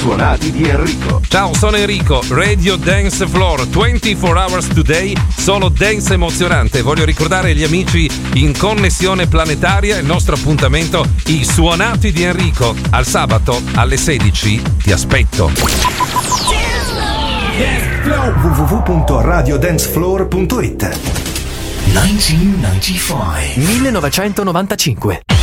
suonati di Enrico. Ciao, sono Enrico, Radio Dance Floor, 24 hours today, solo dance emozionante. Voglio ricordare agli amici in connessione planetaria il nostro appuntamento, i suonati di Enrico. Al sabato alle 16 ti aspetto. www.radiodancefloor.it 1995